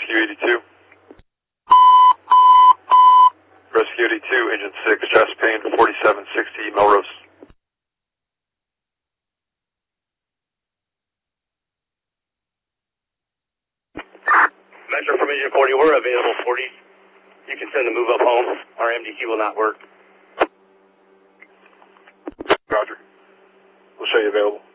Rescue 82. Rescue 82, Engine 6, chest pain, 4760 Melrose. Metro from Engine 40, we're available 40. You can send the move up home. Our MDT will not work. Roger. We'll show you available.